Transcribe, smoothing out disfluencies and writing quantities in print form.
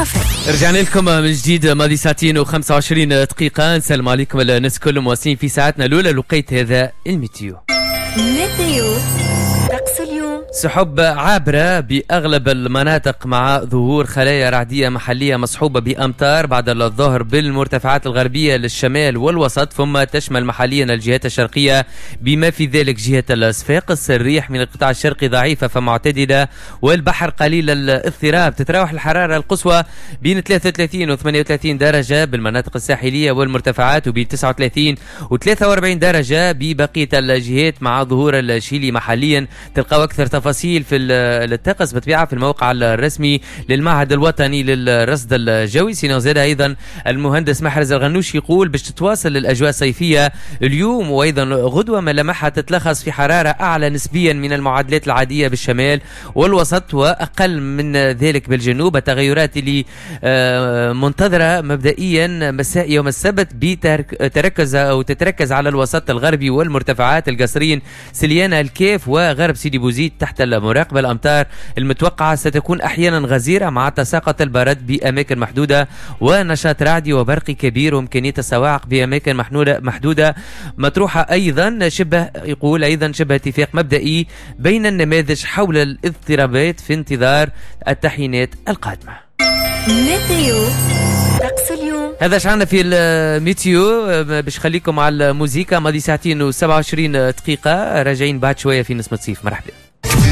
وفاء. رجعنا لكم من جديد ماضي ساعتين و25 دقيقة. نسلم عليكم الناس كلهم واصلين في ساعتنا الأولى. لقيت هذا الميتيو. طقس اليوم سحب عابرة بأغلب المناطق مع ظهور خلايا رعدية محلية مصحوبة بأمطار بعد الظهر بالمرتفعات الغربية للشمال والوسط، ثم تشمل محليا الجهات الشرقية بما في ذلك جهة الصفاقس. الريح من القطاع الشرقي ضعيفة فمعتدلة، والبحر قليل الاضطراب. تتراوح الحرارة القصوى بين 33 و 38 درجة بالمناطق الساحلية والمرتفعات، وبين 39 و 43 درجة ببقية الجهات مع ظهور الشيلي محليا. تلقاو أكثر تفاصيل في الطقس بطبيعة في الموقع الرسمي للمعهد الوطني للرصد الجوي. سينو زاد أيضا المهندس محرز الغنوش يقول باش تتواصل الأجواء الصيفية اليوم وأيضا غدوة، ملامحها تتلخص في حرارة أعلى نسبيا من المعدلات العادية بالشمال والوسط وأقل من ذلك بالجنوب. التغيرات اللي منتظرة مبدئيا مساء يوم السبت تتركز على الوسط الغربي والمرتفعات القصرين سليانة الكيف وغرب سيدي بوزيد تحت المراقبة. الأمطار المتوقعة ستكون أحيانا غزيرة مع تساقط البرد بأماكن محدودة ونشاط رعدي وبرقي كبير وإمكانية الصواعق بأماكن محدودة مطروحة. أيضا شبه اتفاق مبدئي بين النماذج حول الاضطرابات في انتظار التحيينات القادمة. ميتيو طقس اليوم. هذا شعنا في الميتيو. باش خليكم على الموسيقى. ماضي ساعتين و27 دقيقة، راجعين بعد شوية في نسمة صيف. مرحبا.